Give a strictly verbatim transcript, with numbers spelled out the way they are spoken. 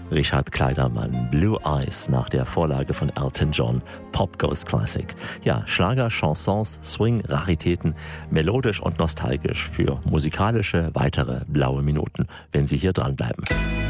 Richard Kleidermann, Blue Eyes nach der Vorlage von Elton John, Pop Goes Classic. Ja, Schlager, Chansons, Swing, Raritäten, melodisch und nostalgisch für musikalische weitere blaue Minuten, wenn Sie hier dranbleiben.